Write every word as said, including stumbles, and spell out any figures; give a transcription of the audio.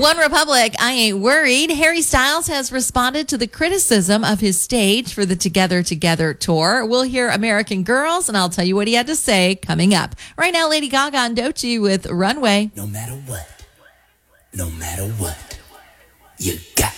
One Republic, I Ain't Worried. Harry Styles has responded to the criticism of his stage for the Together Together tour. We'll hear American Girls, and I'll tell you what he had to say coming up. Right now, Lady Gaga and Doechii with Runway. No matter what, no matter what, you got